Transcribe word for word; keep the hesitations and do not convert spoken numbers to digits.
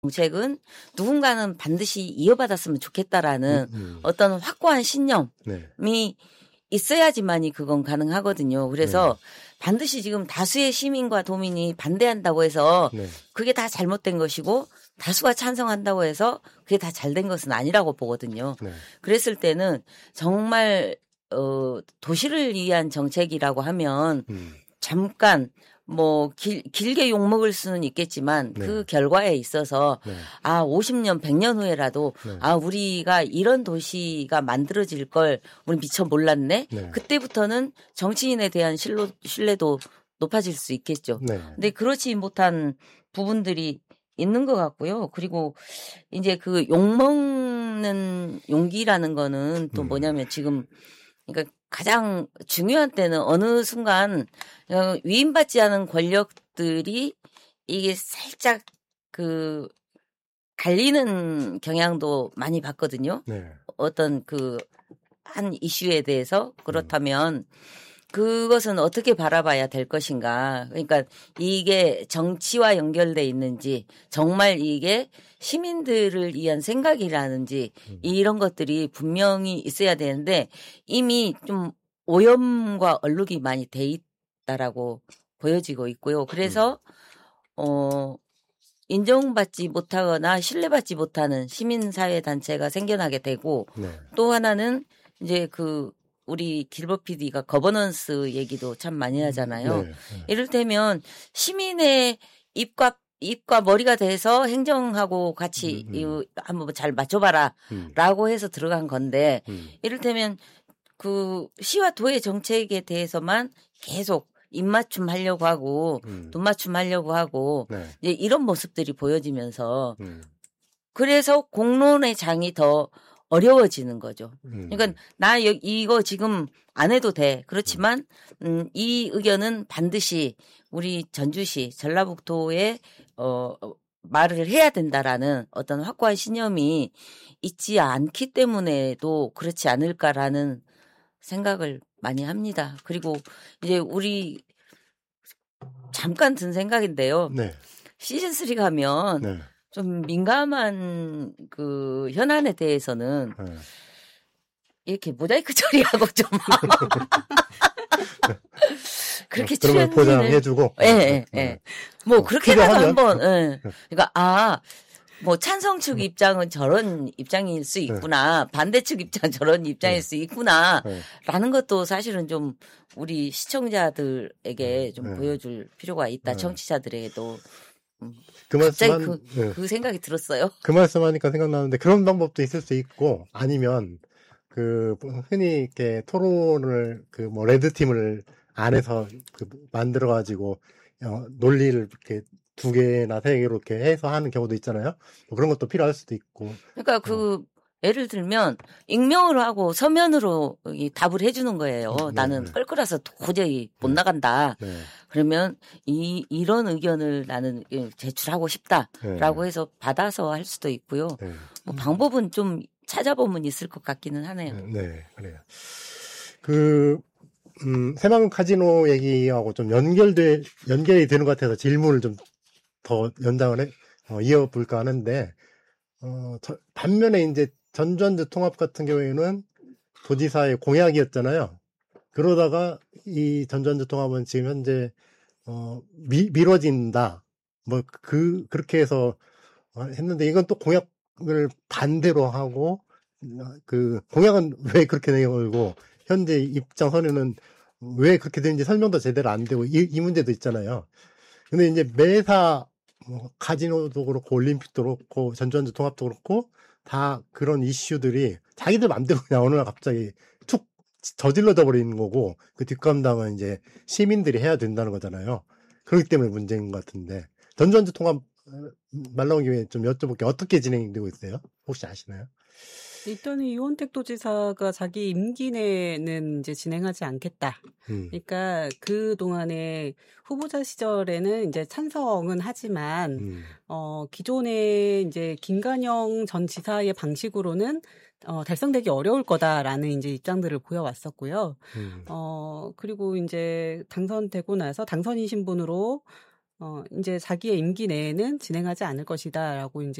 정책은 누군가는 반드시 이어받았으면 좋겠다라는 음, 음. 어떤 확고한 신념이 네. 있어야지만이 그건 가능하거든요. 그래서 네. 반드시 지금 다수의 시민과 도민이 반대한다고 해서 네. 그게 다 잘못된 것이고 다수가 찬성한다고 해서 그게 다 잘된 것은 아니라고 보거든요. 네. 그랬을 때는 정말 어, 도시를 위한 정책이라고 하면 음. 잠깐 뭐 길, 길게 욕먹을 수는 있겠지만 네. 그 결과에 있어서 네. 아 오십 년, 백 년 후에라도 네. 아 우리가 이런 도시가 만들어질 걸 우리 미처 몰랐네. 네. 그때부터는 정치인에 대한 신뢰, 신뢰도 높아질 수 있겠죠. 네. 근데 그렇지 못한 부분들이 있는 것 같고요. 그리고 이제 그 욕먹는 용기라는 거는 또 뭐냐면 지금 그러니까 가장 중요한 때는 어느 순간 위임받지 않은 권력들이 이게 살짝 그 갈리는 경향도 많이 봤거든요. 네. 어떤 그 한 이슈에 대해서 그렇다면 음. 그것은 어떻게 바라봐야 될 것인가. 그러니까 이게 정치와 연결돼 있는지 정말 이게 시민들을 위한 생각이라는지 이런 것들이 분명히 있어야 되는데 이미 좀 오염과 얼룩이 많이 돼 있다라고 보여지고 있고요. 그래서 어 인정받지 못하거나 신뢰받지 못하는 시민사회단체가 생겨나게 되고 네. 또 하나는 이제 그 우리 길버 피디가 거버넌스 얘기도 참 많이 하잖아요. 네, 네. 이를테면 시민의 입과 입과 머리가 돼서 행정하고 같이 음, 음. 한번 잘 맞춰봐라 음. 라고 해서 들어간 건데 음. 이를테면 그 시와 도의 정책에 대해서만 계속 입맞춤 하려고 하고 음. 눈맞춤 하려고 하고 네. 이제 이런 모습들이 보여지면서 음. 그래서 공론의 장이 더 어려워지는 거죠. 음. 그러니까 나 이거 지금 안 해도 돼. 그렇지만 음, 이 의견은 반드시 우리 전주시 전라북도에 어, 말을 해야 된다라는 어떤 확고한 신념이 있지 않기 때문에도 그렇지 않을까라는 생각을 많이 합니다. 그리고 이제 우리 잠깐 든 생각인데요. 네. 시즌 쓰리 가면 네. 좀 민감한 그 현안에 대해서는 네. 이렇게 모자이크 처리하고 좀 그렇게 그러면 포장해주고, 예, 예, 예. 뭐 어, 그렇게라도 한번, 예. 그러니까 아, 뭐 찬성 측 입장은 저런 입장일 수 있구나, 네. 반대 측 입장은 저런 입장일 네. 수 있구나라는 네. 것도 사실은 좀 우리 시청자들에게 좀 네. 보여줄 필요가 있다. 네. 청취자들에게도. 그 갑자기 말씀 그, 네. 그 생각이 들었어요. 그 말씀하니까 생각나는데 그런 방법도 있을 수 있고 아니면 그 흔히 이렇게 토론을 그 뭐 레드 팀을 안에서 그 만들어 가지고 어, 논리를 이렇게 두 개나 세 개로 이렇게 해서 하는 경우도 있잖아요. 뭐 그런 것도 필요할 수도 있고. 그러니까 그 어. 예를 들면 익명으로 하고 서면으로 답을 해주는 거예요. 네, 나는 네. 껄끄러서 도저히 못 네. 나간다. 네. 그러면 이 이런 의견을 나는 제출하고 싶다라고 네. 해서 받아서 할 수도 있고요. 네. 뭐 방법은 좀 찾아보면 있을 것 같기는 하네요. 네, 네 그래요. 그 음, 새마을 카지노 얘기하고 좀 연결돼 연결이 되는 것 같아서 질문을 좀 더 연장을 해 어, 이어볼까 하는데 어, 저, 반면에 이제 전전주 통합 같은 경우에는 도지사의 공약이었잖아요. 그러다가 이 전전주 통합은 지금 현재 어, 미, 미뤄진다. 뭐 그 그렇게 해서 했는데 이건 또 공약을 반대로 하고 그 공약은 왜 그렇게 내걸고 현재 입장 선에는 왜 그렇게 되는지 설명도 제대로 안 되고 이, 이 문제도 있잖아요. 근데 이제 매사 뭐 카지노도 그렇고 올림픽도 그렇고 전전주 통합도 그렇고 다 그런 이슈들이 자기들 맘대로 그냥 어느 날 갑자기 툭 저질러져 버리는 거고 그 뒷감당은 이제 시민들이 해야 된다는 거잖아요. 그렇기 때문에 문제인 것 같은데 전전주 통합 말 나온 김에 좀 여쭤볼게요. 어떻게 진행되고 있어요? 혹시 아시나요? 일단은 이원택 도지사가 자기 임기 내는 이제 진행하지 않겠다. 음. 그러니까 그 동안에 후보자 시절에는 이제 찬성은 하지만 음. 어 기존의 이제 김관영 전 지사의 방식으로는 어 달성되기 어려울 거다라는 이제 입장들을 보여왔었고요. 음. 어 그리고 이제 당선되고 나서 당선인 신분으로 어, 이제 자기의 임기 내에는 진행하지 않을 것이다라고 이제